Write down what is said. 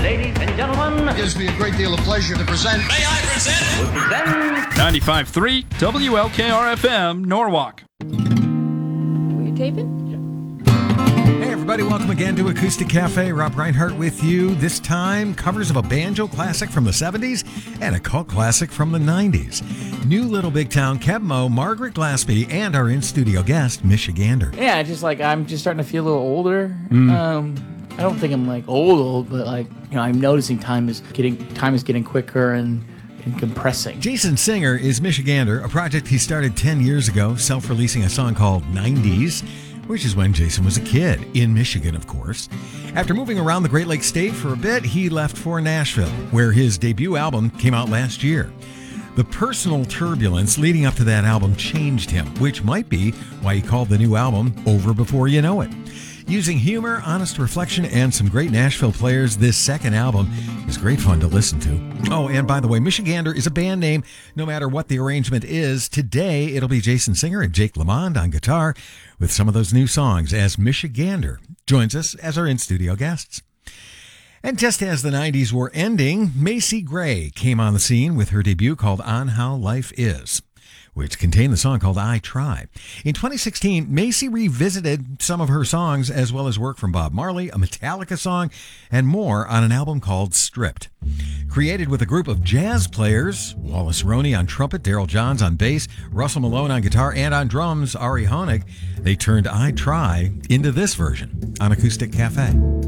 Ladies and gentlemen, It gives me a great deal of pleasure to present. May I present? 95.3 WLKR-FM, Norwalk. Were you taping? Hey everybody, welcome again to Acoustic Cafe. Rob Reinhardt with you. This time, covers of a banjo classic from the 70s and a cult classic from the 90s. New Little Big Town, Keb Mo, Margaret Glaspie, and our in-studio guest, Michigander. Yeah, I'm just starting to feel a little older. I don't think I'm like old, but I'm noticing time is getting quicker and compressing. Jason Singer is Michigander, a project he started 10 years ago, self-releasing a song called 90s, which is when Jason was a kid, in Michigan, of course. After moving around the Great Lakes State for a bit, he left for Nashville, where his debut album came out last year. The personal turbulence leading up to that album changed him, which might be why he called the new album Over Before You Know It. Using humor, honest reflection, and some great Nashville players, this second album is great fun to listen to. Oh, and by the way, Michigander is a band name, no matter what the arrangement is. Today, it'll be Jason Singer and Jake Lamond on guitar with some of those new songs as Michigander joins us as our in-studio guests. And just as the 90s were ending, Macy Gray came on the scene with her debut called On How Life Is, which contained the song called I Try. In 2016, Macy revisited some of her songs as well as work from Bob Marley, a Metallica song, and more on an album called Stripped. Created with a group of jazz players, Wallace Roney on trumpet, Daryl Johns on bass, Russell Malone on guitar, and on drums, Ari Honig, they turned I Try into this version on Acoustic Cafe.